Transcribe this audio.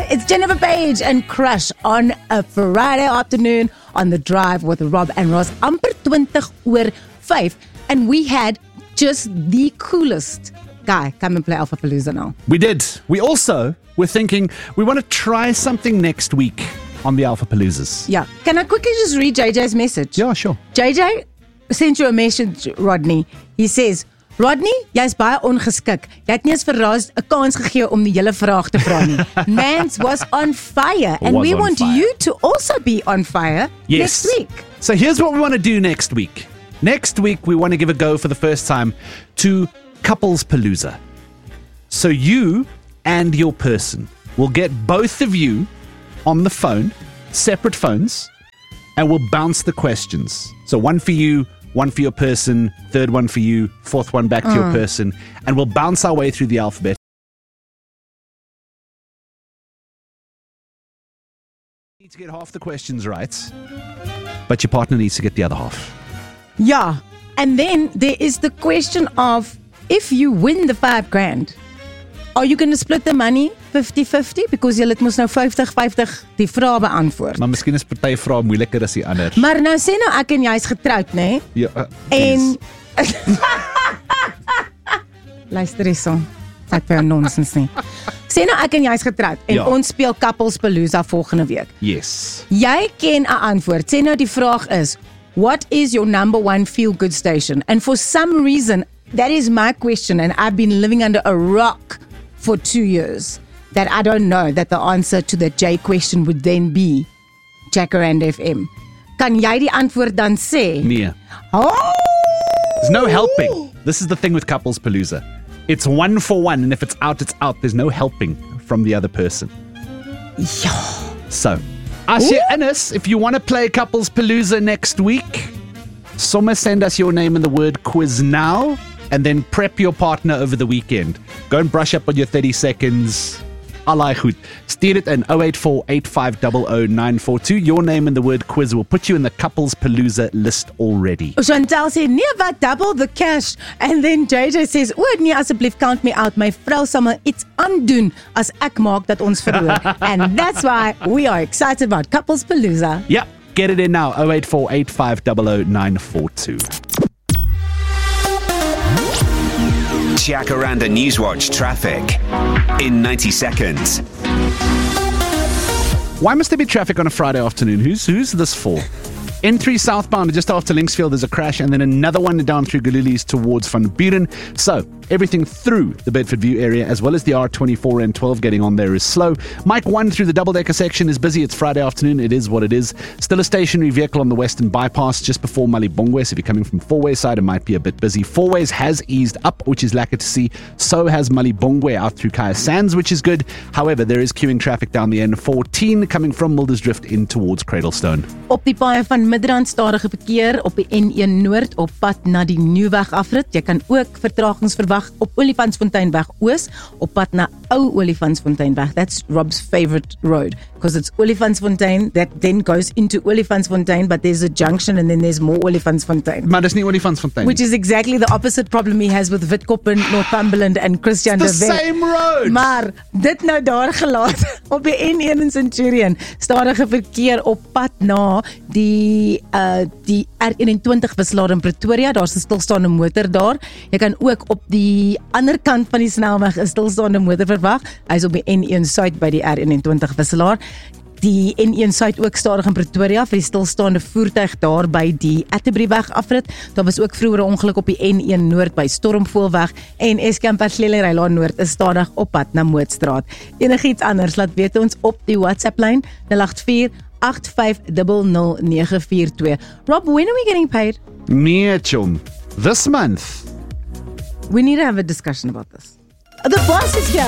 It's Jennifer Page and Crush on a Friday afternoon on The Drive with Rob and Ross. Amper 20:05, and we had just the coolest guy come and play Alphapalooza now. We did. We also were thinking we want to try something next week on the Alphapaloozas. Yeah. Can I quickly just read JJ's message? Yeah, sure. JJ sent you a message, Rodney. He says, Rodney, jy's baie ongeskik. Jy het nie eens vir Raz 'n kans gegee om die hele vraag te vra nie. Mans was on fire, and we want you to also be on fire next week. So here's what we want to do next week. Next week, we want to give a go for the first time to Couples Palooza. So you and your person will get both of you on the phone, separate phones, and we'll bounce the questions. So one for you, one for your person, third one for you, fourth one back to your person, and we'll bounce our way through the alphabet. You need to get half the questions right, but your partner needs to get the other half. Yeah, and then there is the question of, if you win the $5,000, are you going to split the money 50-50? Because jy het mos nou 50-50 die vrae beantwoord. Maar miskien is party vrae moeiliker as die ander. Maar nou sê nou ek en jy is getroud, né? Ja, en luister hierson. Dit is nonsens nie. Sê nou ek en jy is getroud en ons speel Couples Palooza volgende week. Yes. Jy ken 'n antwoord. Sê nou die vraag is, what is your number one feel-good station? And for some reason, that is my question, and I've been living under a rock for 2 years, that I don't know that the answer to the J question would then be Jacaranda FM. Kan jy die antwoord dan sê? Nee. Oh! There's no helping. This is the thing with Couples Palooza. It's one for one, and if it's out, it's out. There's no helping from the other person. Ja. So, as jy in is, if you want to play Couples Palooza next week, send us your name and the word quiz now, and then prep your partner over the weekend. Go and brush up on your 30 seconds. Allei goed. Stuur it in 084-8500-942. Your name and the word quiz will put you in the Couples Palooza list already. Chantal sê, nee wat, double the cash. And then JJ says, nee asseblief, count me out. My vrou sal my iets aandoen as ek maak dat ons verloor. And that's why we are excited about Couples Palooza. Yep, get it in now. 084-8500-942. Jacaranda Newswatch traffic in 90 seconds. Why must there be traffic on a Friday afternoon? Who's this for? N3 southbound, just after Linksfield, there's a crash, and then another one down through Galilees towards Van Buren. So, everything through the Bedford View area, as well as the R24 and 12 getting on there is slow. Mike 1 through the double-decker section is busy. It's Friday afternoon. It is what it is. Still a stationary vehicle on the western bypass just before Malibongwe. So if you're coming from Fourway side, it might be a bit busy. Fourways has eased up, which is lekker to see. So has Malibongwe out through Kaya Sands, which is good. However, there is queuing traffic down the N14 coming from Mildersdrift in towards Cradlestone. Op die paaie van Midrand stadige verkeer op die N1 Noord op pad na die Nuweg afrit. Jy kan ook vertragings verwag op Olifantsfonteinweg Oos op pad na Ou Olifantsfonteinweg. That's Rob's favorite road because it's Olifantsfontein that then goes into Olifantsfontein, but there's a junction and then there's more Olifantsfontein. Maar dis nie Olifantsfontein. Which is exactly the opposite problem he has with Witkoppen, Northumberland and Christian de Wet. It's the same road. Maar dit nou daar gelaat op die N1 in Centurion. Stadige verkeer op pad na die R21 wisselaar in Pretoria. Daar's 'n stilstaande motor daar. Jy kan ook op die ander kant van die snelweg 'n stilstaande motor verwag. Hy's op die N1 Suid by die R21 wisselaar. Die N1 Suid ook stadig in Pretoria vir die stilstaande voertuig daar by die Atterbury-weg afrit. Daar was ook vroeër 'n ongeluk op die N1 Noord by Stormvoelweg en Eskamp-Perslele-Rylaan Noord is stadig op pad na Mootstraat. Enigiets anders laat weet ons op die WhatsApp-lyn 084-8500-942. Rob, when are we getting paid? Nee, chum. This month. We need to have a discussion about this. The boss is here.